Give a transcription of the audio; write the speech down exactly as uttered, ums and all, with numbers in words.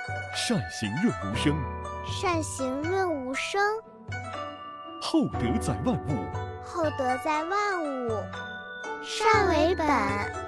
善行润无声， 善行润无声， 厚德载万物， 厚德载万物。善为本。